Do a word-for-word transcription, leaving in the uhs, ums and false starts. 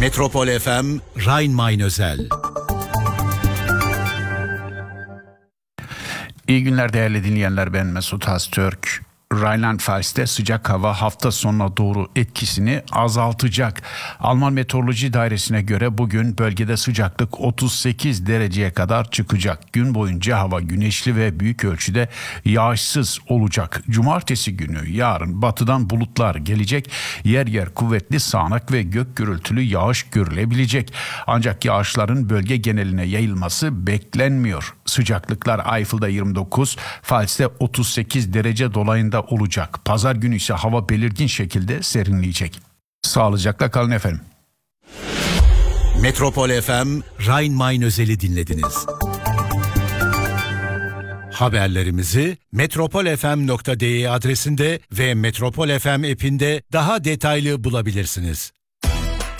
Metropol F M Rhein-Main özel. İyi günler değerli dinleyenler, ben Mesut Haztürk. Rheinland-Pfalz'te sıcak hava hafta sonuna doğru etkisini azaltacak. Alman Meteoroloji Dairesi'ne göre bugün bölgede sıcaklık otuz sekiz dereceye kadar çıkacak. Gün boyunca hava güneşli ve büyük ölçüde yağışsız olacak. Cumartesi günü yarın batıdan bulutlar gelecek. Yer yer kuvvetli sağanak ve gök gürültülü yağış görülebilecek. Ancak yağışların bölge geneline yayılması beklenmiyor. Sıcaklıklar Eyfel'da yirmi dokuz, Pfalz'te otuz sekiz derece dolayında olacak. Pazar günü ise hava belirgin şekilde serinleyecek. Sağlıcakla kalın efendim. Metropol F M Rhein-Main özeli dinlediniz. Haberlerimizi metropolfm nokta de adresinde ve Metropol F M app'inde daha detaylı bulabilirsiniz.